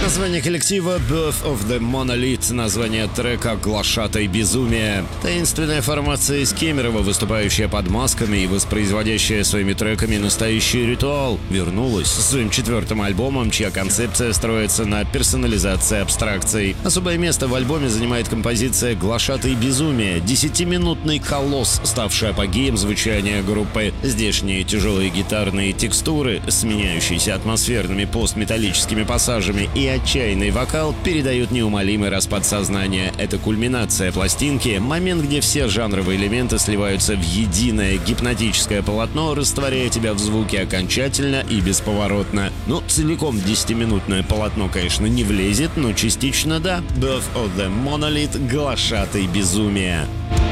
Название коллектива Birth of the Monolith, название трека «Глашатай безумие». Таинственная формация из Кемерово, выступающая под масками и воспроизводящая своими треками настоящий ритуал, вернулась с своим 4-м альбомом, чья концепция строится на персонализации абстракций. Особое место в альбоме занимает композиция «Глашатай безумие», 10-минутный колосс, ставший апогеем звучания группы. Здешние тяжелые гитарные текстуры, сменяющиеся атмосферными постметаллическими пассажами, и отчаянный вокал передают неумолимый распад сознания. Это кульминация пластинки, момент, где все жанровые элементы сливаются в единое гипнотическое полотно, растворяя тебя в звуке окончательно и бесповоротно. Ну, целиком 10-минутное полотно, конечно, не влезет, но частично да. Birth of the Monolith, «Глашатай безумие».